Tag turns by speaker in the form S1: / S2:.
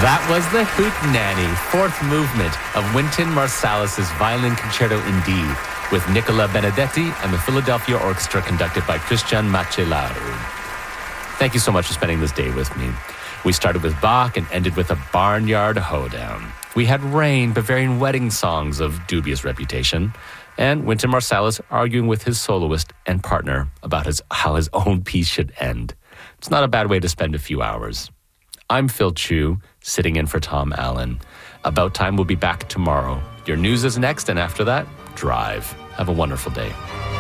S1: That was the Hootenanny, fourth movement of Wynton Marsalis's Violin Concerto in D, with Nicola Benedetti and the Philadelphia Orchestra conducted by Christian Macellaro. Thank you so much for spending this day with me. We started with Bach and ended with a barnyard hoedown. We had rain, Bavarian wedding songs of dubious reputation, and Wynton Marsalis arguing with his soloist and partner about how his own piece should end. It's not a bad way to spend a few hours. I'm Phil Chu, sitting in for Tom Allen. About Time will be back tomorrow. Your news is next, and after that, drive. Have a wonderful day.